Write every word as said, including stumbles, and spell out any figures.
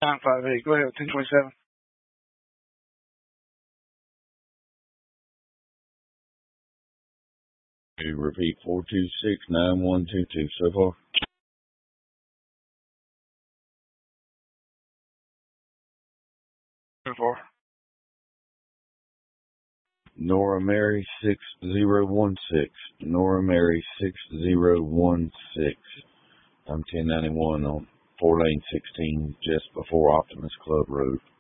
nine five eight. Go ahead, ten twenty-seven. You repeat four two six nine one two two so far. So far. Nora Mary six zero one six. Nora Mary six zero one six. I'm ten ninety-one on four lane sixteen just before Optimus Club Road.